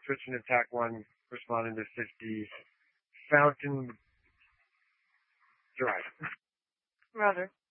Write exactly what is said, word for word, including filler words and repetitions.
switching to tack one, responding to fifty. Fountain Drive. Roger.